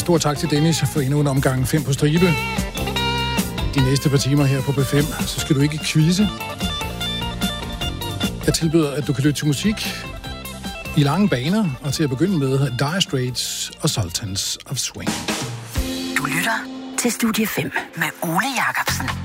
stor tak til Dennis for endnu en omgang 5 på stribe. De næste par timer her på B5, så skal du ikke quizze. Jeg tilbyder, at du kan lytte til musik i lange baner, og til at begynde med Dire Straits og Sultans of Swing. Du lytter til Studie 5 med Ole Jacobsen.